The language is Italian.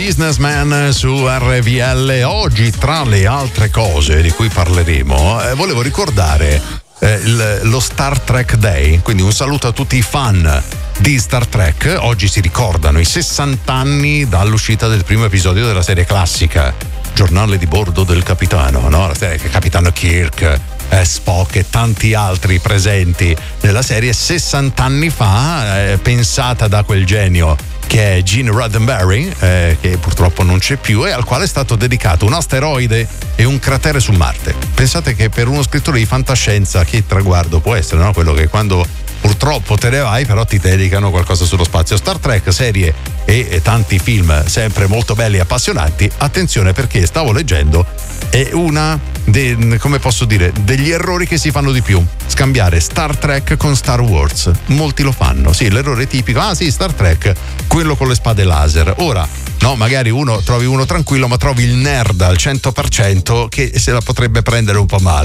Businessman su RVL. Oggi, tra le altre cose di cui parleremo, volevo ricordare lo Star Trek Day, quindi un saluto a tutti i fan di Star Trek. Oggi si ricordano i 60 anni dall'uscita del primo episodio della serie classica, Giornale di bordo del capitano, no? La serie che Capitano Kirk, Spock e tanti altri presenti nella serie 60 anni fa, pensata da quel genio che è Gene Roddenberry, che purtroppo non c'è più, e al quale è stato dedicato un asteroide e un cratere su Marte. Pensate che per uno scrittore di fantascienza che traguardo può essere, no? Quello che quando purtroppo te ne vai però ti dedicano qualcosa sullo spazio. Star Trek, serie e tanti film sempre molto belli e appassionanti. Attenzione, perché stavo leggendo, è una come posso dire, degli errori che si fanno di più: scambiare Star Trek con Star Wars. Molti lo fanno, sì, l'errore tipico: ah sì, Star Trek, quello con le spade laser. Ora no, magari trovi uno tranquillo, ma trovi il nerd al 100% che se la potrebbe prendere un po' male.